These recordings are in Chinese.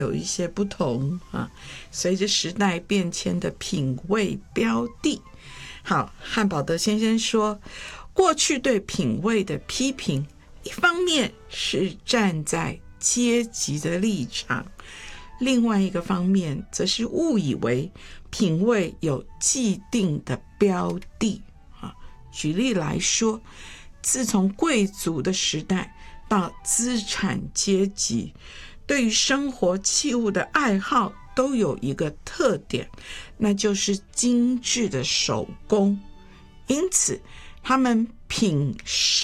有一些不同随着时代变迁的品味标的。好，汉堡德先生说，过去对品味的批评，一方面是站在阶级的立场，另外一个方面则是误以为品味有既定的标的。举例来说，自从贵族的时代到资产阶级，对于生活器物的爱好都有一个特点，那就是精致的手工。因此他们品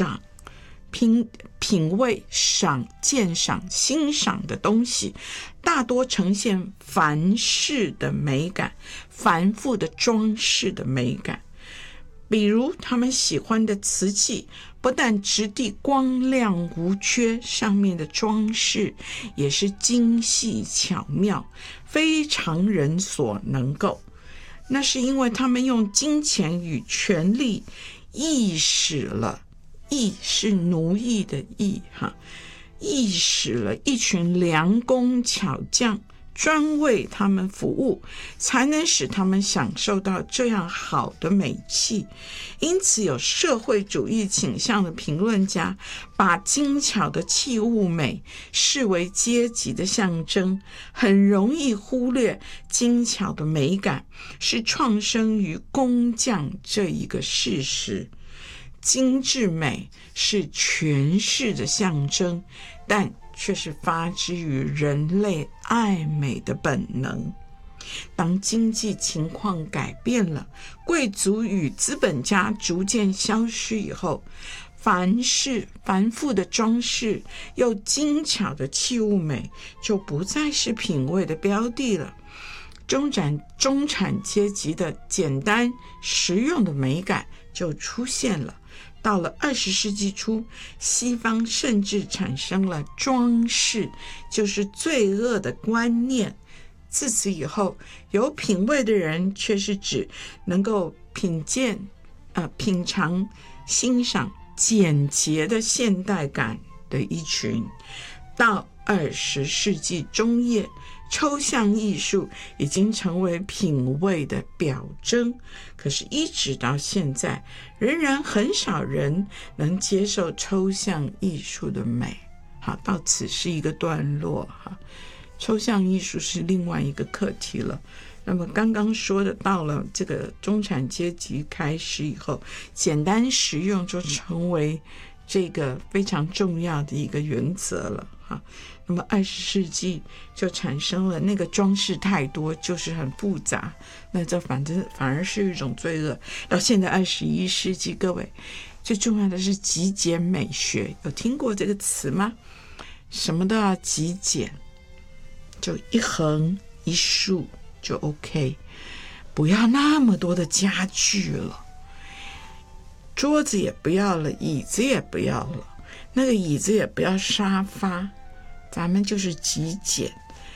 味鉴赏欣赏的东西，大多呈现繁饰的美感，繁复的装饰的美感。比如他们喜欢的瓷器，不但质地光亮无缺，上面的装饰也是精细巧妙，非常人所能够。那是因为他们用金钱与权力意使了，意是奴役的意意使了一群良工巧匠专为他们服务，才能使他们享受到这样好的美器。因此有社会主义倾向的评论家把精巧的器物美视为阶级的象征，很容易忽略精巧的美感是创生于工匠这一个事实。精致美是权势的象征，但却是发之于人类爱美的本能。当经济情况改变了，贵族与资本家逐渐消失以后，繁复的装饰又精巧的器物美就不再是品味的标的了。中产阶级的简单实用的美感就出现了。到了20世纪初，西方甚至产生了装饰就是罪恶的观念。自此以后，有品味的人却是指能够品尝欣赏简洁的现代感的一群。到20世纪中叶，抽象艺术已经成为品味的表征，可是一直到现在，仍然很少人能接受抽象艺术的美。好，到此是一个段落抽象艺术是另外一个课题了。那么刚刚说的，到了这个中产阶级开始以后，简单实用就成为这个非常重要的一个原则了那么20世纪就产生了那个装饰太多，就是很复杂，那这反而是一种罪恶。到现在21世纪，各位最重要的是极简美学，有听过这个词吗？什么都要极简，就一横一竖就 OK， 不要那么多的家具了，桌子也不要了，椅子也不要了，那个椅子也不要沙发，咱们就是极简。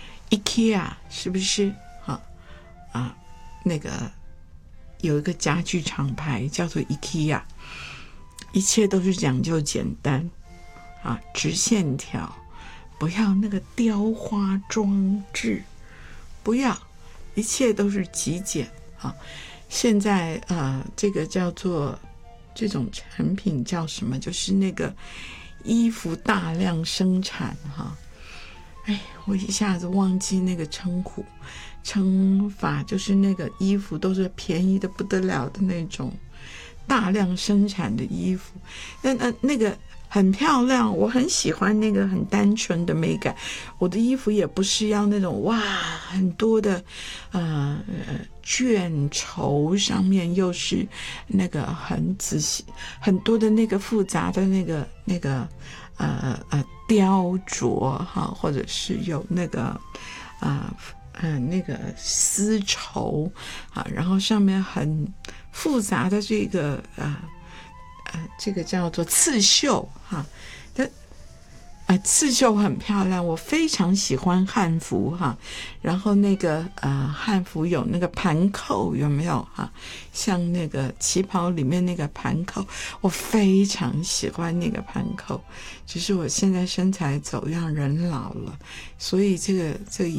IKEA 是不是那个有一个家具厂牌叫做 IKEA， 一切都是讲究简单直线条，不要那个雕花装置，不要，一切都是极简现在这个叫做这种产品叫什么，就是那个衣服大量生产我一下子忘记那个称法，就是那个衣服都是便宜的不得了的那种大量生产的衣服，那个很漂亮，我很喜欢那个很单纯的美感。我的衣服也不是要那种很多的卷绸，上面又是那个很仔细很多的那个复杂的那个雕琢或者是有那个那个丝绸然后上面很复杂的这个这个叫做刺绣刺绣很漂亮，我非常喜欢汉服然后那个汉服有那个盘扣，有没有像那个旗袍里面那个盘扣，我非常喜欢那个盘扣，只是我现在身材走样，人老了，所以这个